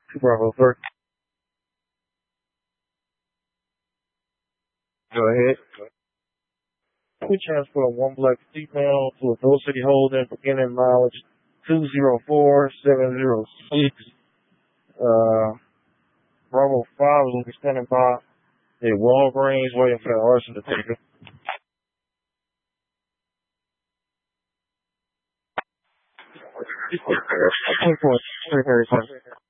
Bravo 3. Go ahead. We transfer one black female to a Dole City Holding, beginning mileage 204706. Bravo 5 will be standing by a Walgreens waiting for the arson detective. Okay.